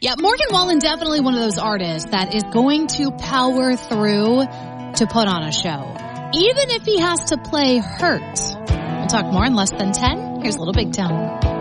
Yeah, Morgan Wallen, definitely one of those artists that is going to power through to put on a show, even if he has to play hurt. We'll talk more in less than 10. Here's Little Big Town.